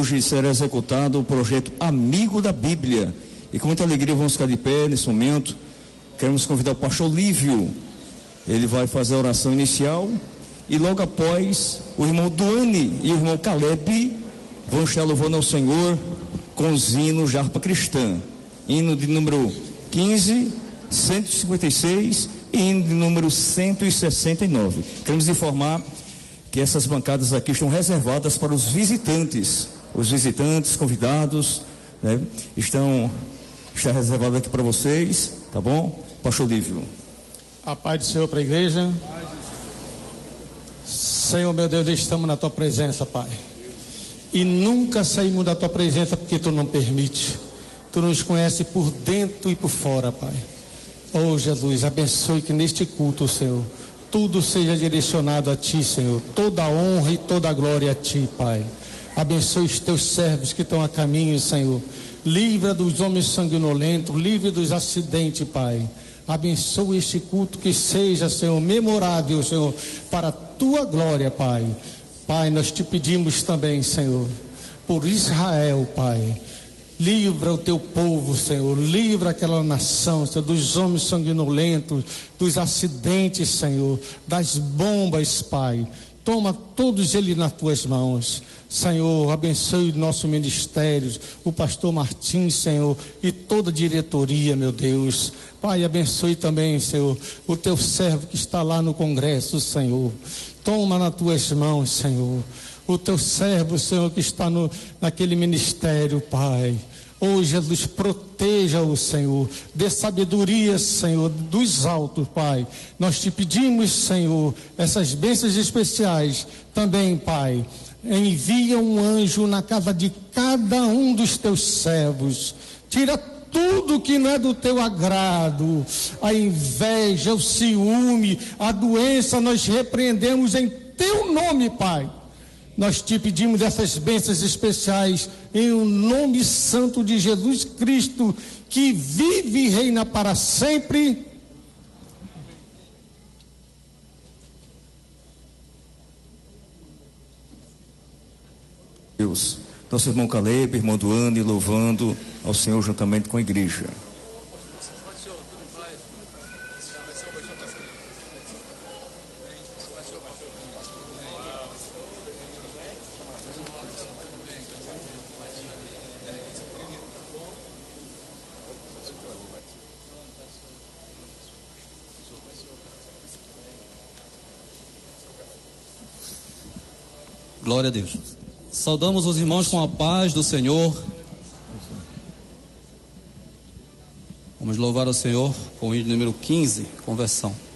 hoje será executado o projeto Amigo da Bíblia. E com muita alegria vamos ficar de pé nesse momento. Queremos convidar o pastor Lívio. Ele vai fazer a oração inicial. E logo após, o irmão Duane e o irmão Caleb vão estar louvando ao Senhor com os hinos de harpa cristã. Hino de número 15, 156 e hino de número 169. Queremos informar que essas bancadas aqui estão reservadas para os visitantes. Os visitantes, convidados, né, está reservado aqui para vocês, tá bom? Pastor Lívio. A paz do Senhor para a igreja. Senhor, meu Deus, estamos na tua presença, Pai. E nunca saímos da tua presença porque tu não permite. Tu nos conhece por dentro e por fora, Pai. Oh, Jesus, abençoe que neste culto, Senhor, tudo seja direcionado a ti, Senhor. Toda a honra e toda a glória a ti, Pai. Abençoe os teus servos que estão a caminho, Senhor. Livra dos homens sanguinolentos, livre dos acidentes, Pai. Abençoe este culto, que seja, Senhor, memorável, Senhor, para a tua glória, Pai. Pai, nós te pedimos também, Senhor, por Israel, Pai. Livra o teu povo, Senhor. Livra aquela nação, Senhor, dos homens sanguinolentos, dos acidentes, Senhor, das bombas, Pai. Toma todos eles nas tuas mãos. Senhor, abençoe o nosso ministério, o pastor Martins, Senhor, e toda a diretoria, meu Deus. Pai, abençoe também, Senhor, o teu servo que está lá no congresso, Senhor. Toma nas tuas mãos, Senhor. O teu servo, Senhor, que está naquele ministério, Pai. Oh, Jesus, proteja-o, Senhor. Dê sabedoria, Senhor, dos altos, Pai. Nós te pedimos, Senhor, essas bênçãos especiais também, Pai. Envia um anjo na casa de cada um dos teus servos. Tira tudo que não é do teu agrado, a inveja, o ciúme, a doença, nós repreendemos em teu nome, Pai. Nós te pedimos essas bênçãos especiais em o nome santo de Jesus Cristo, que vive e reina para sempre. Deus. Nosso irmão Caleb, irmão Duane, louvando ao Senhor juntamente com a igreja. Glória a Deus. Saudamos os irmãos com a paz do Senhor. Vamos louvar o Senhor com o hino número 15, conversão.